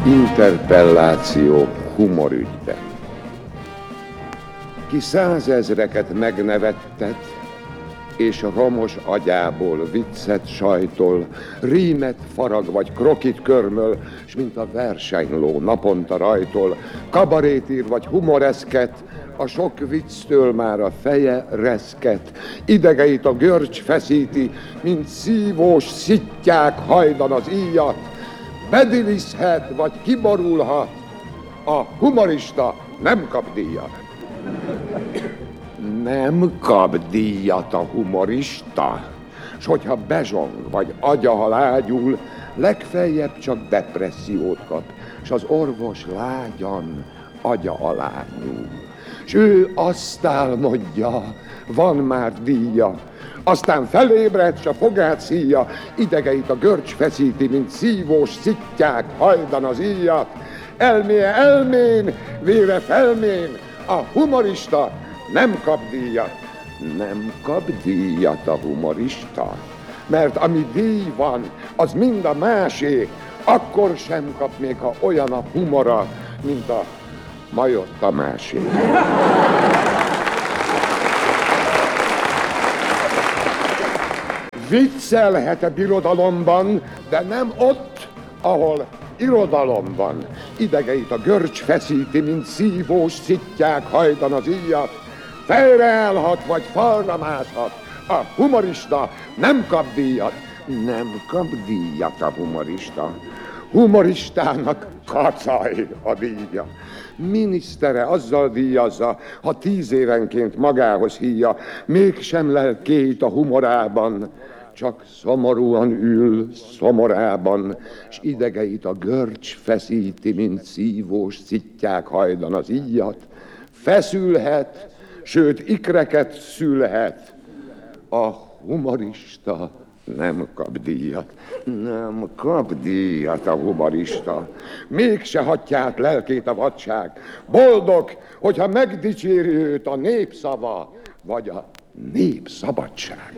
Interpelláció humorügyben. Ki 100 000-eket megnevettet, és romos agyából viccet sajtol, rímet farag vagy krokit körmöl, s mint a versenyló naponta rajtol, kabarét ír vagy humoreszket, a sok vicctől már a feje reszket, idegeit a görcs feszíti, mint szívós szittyák hajdan az íjat, bediliszhet vagy kiborulhat, a humorista nem kap díjat. Nem kap díjat a humorista, s hogyha bezsong vagy agya halágyul, legfeljebb csak depressziót kap, s az orvos lágyan agya alá nyúl. S ő azt álmodja, van már díja, aztán felébred, s a fogát szíja, idegeit a görcs feszíti, mint szívós szittyák hajdan az íjat. Elméje elmén, vére felmén, a humorista nem kap díjat. Nem kap díjat a humorista, mert ami díj van, az mind a másé, akkor sem kap, még ha olyan a humora, mint a Major Tamásé. Viccelhet a birodalomban, de nem ott, ahol irodalom van. Idegeit a görcs feszíti, mint szívós szittyák hajdan az íjat. Fejreállhat vagy falra mászhat, a humorista nem kap díjat. Nem kap díjat a humorista. Humoristának kacaj a díja. Minisztere azzal díjazza, ha 10 évenként magához híja, mégsem lel két a humorában, csak szomorúan ül szomorában, s idegeit a görcs feszíti, mint szívós szittyák hajdan az íjat. Feszülhet, sőt ikreket szülhet, a humorista nem kap díjat. Nem kap díjat a humorista. Mégse hagyja át lelkét a vadság. Boldog, hogyha megdicséri őt a népszava, vagy a népszabadság.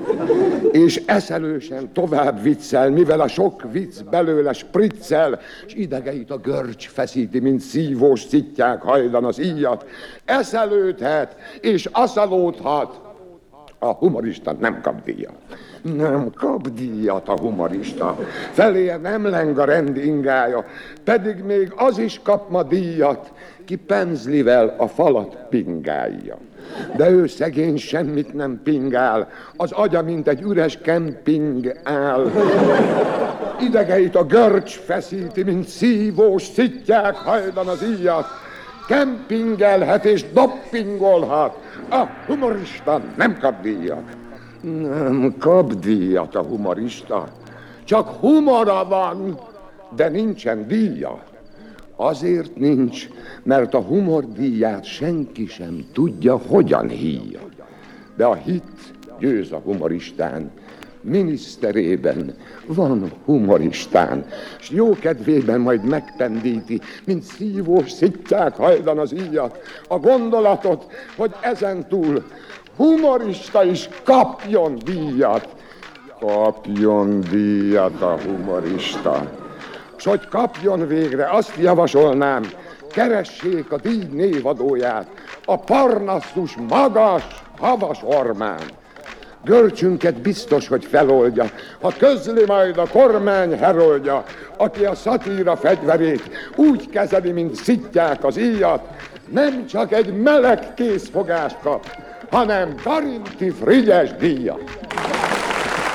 És eszelősen tovább viccel, mivel a sok vicc belőle spriccel, s idegeit a görcs feszíti, mint szívós szittyák hajdan az íjat. Eszelődhet és aszalódhat, a humorista nem kap díjat. Nem kap díjat a humorista. Feléje nem leng a rend ingája, pedig még az is kap ma díjat, ki penzlivel a falat pingálja. De ő szegény semmit nem pingál, az agya, mint egy üres kemping áll. Idegeit a görcs feszíti, mint szívós szittyák hajdan az íjat. Kempingelhet és doppingolhat, a humorista nem kap díjat. Nem kap díjat a humorista, csak humora van, de nincsen díja. Azért nincs, mert a humor díját senki sem tudja, hogyan híja. De a hit győz a humoristán, miniszterében van humoristán, s jó kedvében majd megpendíti, mint szívós szittyák hajdan az íjat, a gondolatot, hogy ezentúl humorista is kapjon díjat. Kapjon díjat a humorista. S hogy kapjon végre, azt javasolnám, keressék a díj névadóját, a Parnaszus magas, havas ormán. Görcsünket biztos, hogy feloldja, ha közli majd a kormány heroldja, aki a szatíra fegyverét úgy kezeli, mint szittyák az íjat, nem csak egy meleg készfogást kap, hanem Karinti Frigyes díjat.